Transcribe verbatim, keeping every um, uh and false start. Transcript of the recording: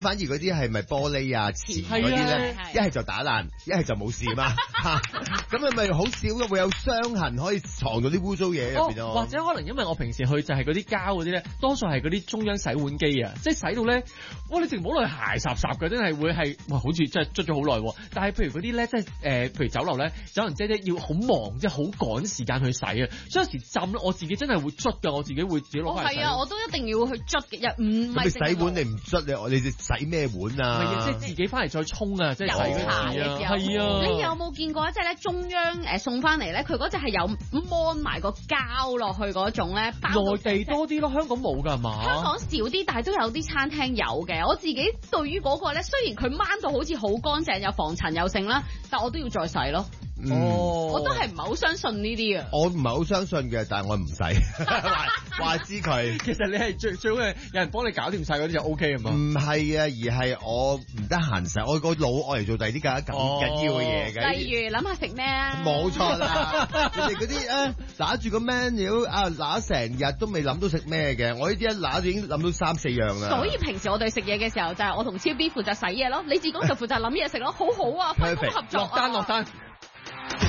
反而嗰啲係咪玻璃啊、瓷嗰啲咧，一係就打爛，一係就冇事嘛。咁係咪好少咯？會有傷痕可以藏到啲污糟嘢入邊咯。 或者可能因為我平時去就係嗰啲膠嗰啲咧，多數係嗰啲中央洗碗機啊，即係洗到咧，哇！你直唔好落去鞋霎霎嘅，真係會係哇，好似真係捽咗好耐。但係譬如嗰啲咧，即係誒、呃，譬如酒樓咧，酒樓姐姐要好忙，即係好趕時間去洗啊，所以有時浸咧，我自己真係會捽㗎，我自己會自己攞翻嚟洗。 係啊，我都一定要去捽嘅，又唔係洗碗你唔捽你，你哋洗咩碗啊？ 係啊，即係自己翻嚟再沖啊，即係洗嗰茶嘅時候。 係啊， 你有冇見過一隻咧中央誒送翻嚟咧？佢嗰隻係有摸埋個膠落去嗰種咧， 內地多啲咯，香港冇㗎係嘛？ 香港少啲，但係都有啲餐廳有嘅。我自己對於嗰個咧，雖然佢掹到好似好乾淨，有防塵有剩啦，但我都要再洗咯。 嗯、 哦，我都係唔係好相信呢啲啊！ 我唔係好相信嘅，但係我唔使話知佢。 其實你係最最好係有人幫你搞掂晒嗰啲就 O K 啊嘛。 唔係啊，而係我唔得閒洗，我個腦愛嚟做第二啲更加緊要嘅嘢嘅。 例如諗下食咩啊？ 冇錯啦，你哋嗰啲啊拿住個 menu 啊拿成日都未諗到食咩嘅，我呢啲一拿就已經諗到三四樣啦。 所以平時我哋食嘢嘅時候就係我同超 B 負責洗嘢咯，你志剛就負責諗嘢食咯，好好啊，分工合作啊。 落單落單。